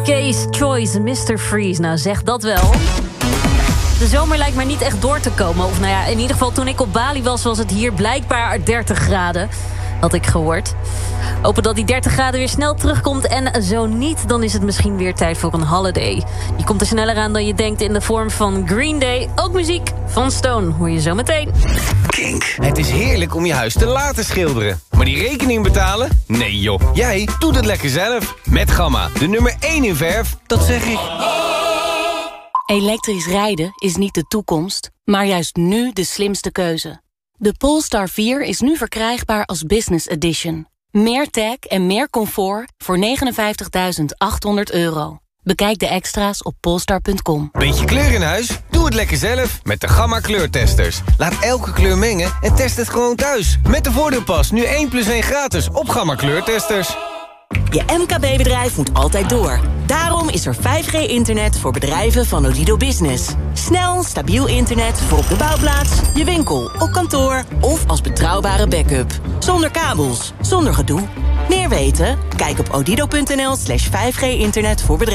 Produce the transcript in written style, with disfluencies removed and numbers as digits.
Case Choice, Mr. Freeze. Nou, zeg dat wel. De zomer lijkt maar niet echt door te komen. Of nou ja, in ieder geval toen ik op Bali was het hier blijkbaar 30 graden. Had ik gehoord. Hopen dat die 30 graden weer snel terugkomt. En zo niet, dan is het misschien weer tijd voor een holiday. Die komt er sneller aan dan je denkt in de vorm van Green Day. Ook muziek van Stone, hoor je zo meteen. Kink. Het is heerlijk om je huis te laten schilderen. Maar die rekening betalen? Nee joh, jij doet het lekker zelf. Met Gamma, de nummer 1 in verf. Dat zeg ik. Elektrisch rijden is niet de toekomst, maar juist nu de slimste keuze. De Polestar 4 is nu verkrijgbaar als Business Edition. Meer tech en meer comfort voor €59.800. Bekijk de extra's op polestar.com. Beetje kleur in huis? Doe het lekker zelf met de Gamma kleurtesters. Laat elke kleur mengen en test het gewoon thuis. Met de voordeelpas nu 1+1 gratis op Gamma kleurtesters. Je MKB-bedrijf moet altijd door. Daarom is er 5G-internet voor bedrijven van Odido Business. Snel, stabiel internet voor op de bouwplaats, je winkel, op kantoor of als betrouwbare backup. Zonder kabels, zonder gedoe. Meer weten? Kijk op odido.nl/5G-internet voor bedrijven.